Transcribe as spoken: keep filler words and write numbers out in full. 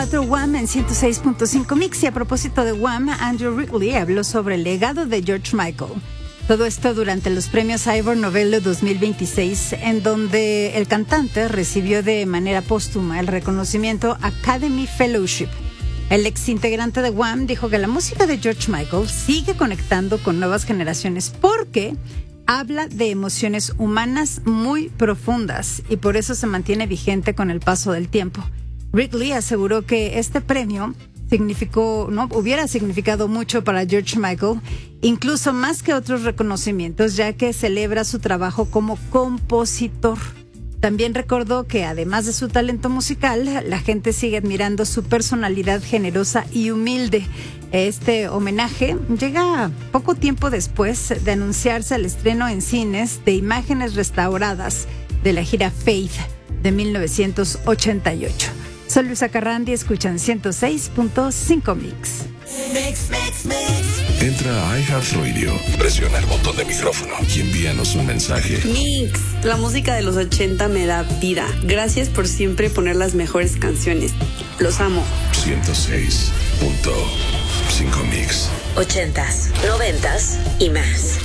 Otro Wham en ciento seis punto cinco Mix. Y a propósito de Wham, Andrew Ridgeley habló sobre el legado de George Michael. Todo esto durante los premios Ivor Novello dos mil veintiséis, en donde el cantante recibió de manera póstuma el reconocimiento Academy Fellowship. El ex integrante de Wham dijo que la música de George Michael sigue conectando con nuevas generaciones porque habla de emociones humanas muy profundas y por eso se mantiene vigente con el paso del tiempo. Ridgeley aseguró que este premio significó, no, hubiera significado mucho para George Michael, incluso más que otros reconocimientos, ya que celebra su trabajo como compositor. También recordó que además de su talento musical, la gente sigue admirando su personalidad generosa y humilde. Este homenaje llega poco tiempo después de anunciarse el estreno en cines de imágenes restauradas de la gira Faith de mil novecientos ochenta y ocho. Soy Luisa Carrandi, escuchan ciento seis punto cinco Mix. Mix, mix, mix. Entra a iHeartRadio, presiona el botón de micrófono y envíanos un mensaje. Mix, la música de los ochenta me da vida. Gracias por siempre poner las mejores canciones. Los amo. ciento seis punto cinco Mix. Ochentas, noventas y más.